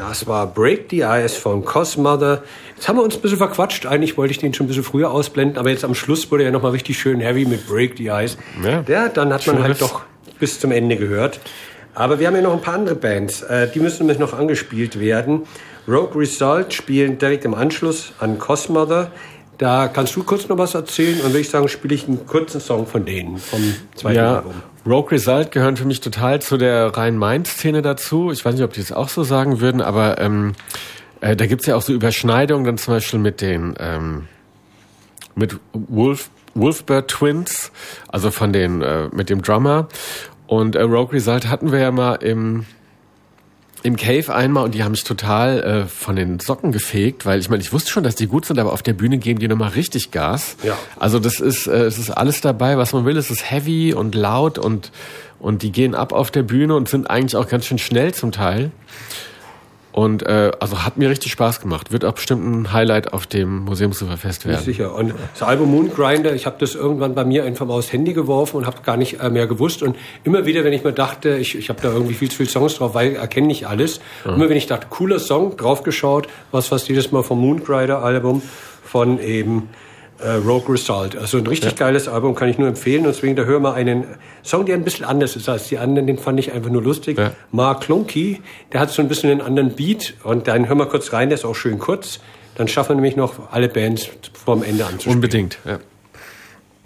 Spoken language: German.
Das war Break the Ice von Cosmother. Jetzt haben wir uns ein bisschen verquatscht. Eigentlich wollte ich den schon ein bisschen früher ausblenden, aber jetzt am Schluss wurde er nochmal richtig schön heavy mit Break the Ice. Ja, dann hat man halt doch bis zum Ende gehört. Aber wir haben ja noch ein paar andere Bands. Die müssen nämlich noch angespielt werden. Rogue Result spielen direkt im Anschluss an Cosmother. Da kannst du kurz noch was erzählen und würde ich sagen, spiele ich einen kurzen Song von denen, vom zweiten Album. Rogue Result gehören für mich total zu der Rhein-Main-Szene dazu. Ich weiß nicht, ob die es auch so sagen würden, aber da gibt's ja auch so Überschneidungen, dann zum Beispiel mit den mit Wolfbird Twins, also von den mit dem Drummer. Und Rogue Result hatten wir ja mal im Cave einmal und die haben mich total von den Socken gefegt, weil ich wusste schon, dass die gut sind, aber auf der Bühne geben die nochmal richtig Gas. Ja. Also das ist, es ist alles dabei, was man will. Es ist heavy und laut und die gehen ab auf der Bühne und sind eigentlich auch ganz schön schnell zum Teil. Und also hat mir richtig Spaß gemacht. Wird auch bestimmt ein Highlight auf dem Museumsuferfest werden. Sicher. Und das Album Moongrinder, ich habe das irgendwann bei mir einfach mal aufs Handy geworfen und habe gar nicht mehr gewusst. Und immer wieder, wenn ich mir dachte, ich habe da irgendwie viel zu viele Songs drauf, weil ich erkenne nicht alles. Ja. Immer wenn ich dachte, cooler Song, draufgeschaut, was fast jedes Mal vom Moongrinder Album von eben Rogue Result. Also ein richtig geiles Album, kann ich nur empfehlen. Und deswegen, da hören wir einen Song, der ein bisschen anders ist als die anderen. Den fand ich einfach nur lustig. Ja. Mark Clunky, der hat so ein bisschen einen anderen Beat. Und dann hören wir kurz rein, der ist auch schön kurz. Dann schaffen wir nämlich noch alle Bands vorm Ende anzuspielen. Unbedingt, ja.